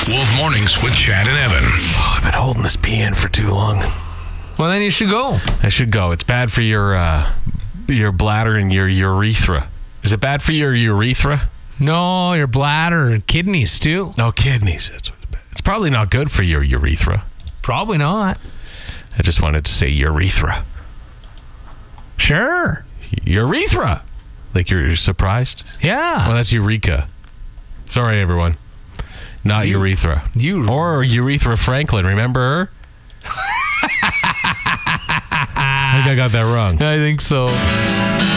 Wolf Mornings with Chad and Evan. Oh, I've been holding this pee in for too long. Well, then you should go. I should go. It's bad for your bladder and your urethra. Is it bad for your urethra? No, your bladder and kidneys, too. No, kidneys. It's probably not good for your urethra. Probably not. I just wanted to say urethra. Sure. Urethra. Like you're surprised? Yeah. Well, that's eureka. Sorry, everyone. Not urethra. Or Urethra Franklin. Remember her? I think I got that wrong. I think so.